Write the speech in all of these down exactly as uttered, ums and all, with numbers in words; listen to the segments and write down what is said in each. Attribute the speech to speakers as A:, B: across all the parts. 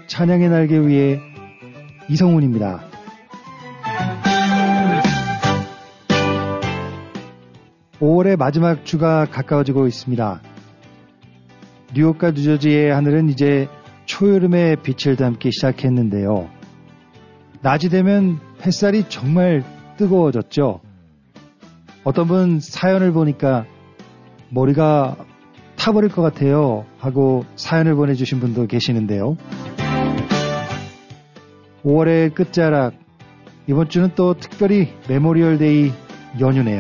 A: 찬양의 날개 위에 이성훈입니다. 오월의 마지막 주가 가까워지고 있습니다. 뉴욕과 뉴저지의 하늘은 이제 초여름의 빛을 담기 시작했는데요. 낮이 되면 햇살이 정말 뜨거워졌죠. 어떤 분 사연을 보니까 머리가 타버릴 것 같아요 하고 사연을 보내주신 분도 계시는데요. 오월의 끝자락, 이번 주는 또 특별히 메모리얼 데이 연휴네요.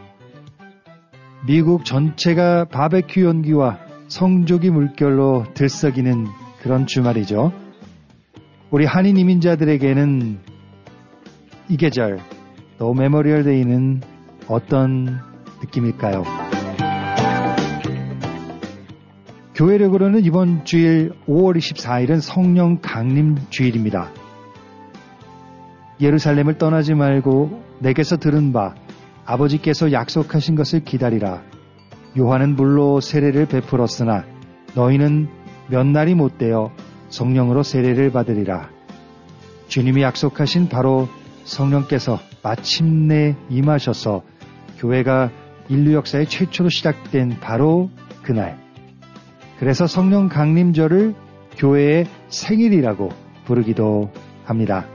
A: 미국 전체가 바베큐 연기와 성조기 물결로 들썩이는 그런 주말이죠. 우리 한인 이민자들에게는 이 계절, 또 메모리얼 데이는 어떤 느낌일까요? 교회력으로는 이번 주일 오월 이십사일은 성령 강림 주일입니다. 예루살렘을 떠나지 말고 내게서 들은 바 아버지께서 약속하신 것을 기다리라. 요한은 물로 세례를 베풀었으나 너희는 몇 날이 못되어 성령으로 세례를 받으리라. 주님이 약속하신 바로 성령께서 마침내 임하셔서 교회가 인류 역사의 최초로 시작된 바로 그날. 그래서 성령 강림절을 교회의 생일이라고 부르기도 합니다.